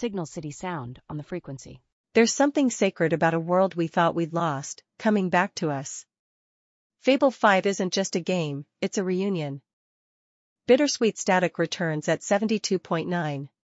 Signal City sound on the frequency. There's something sacred about a world we thought we'd lost, coming back to us. Fable 5 isn't just a game, it's a reunion. Bittersweet Static returns at 72.9.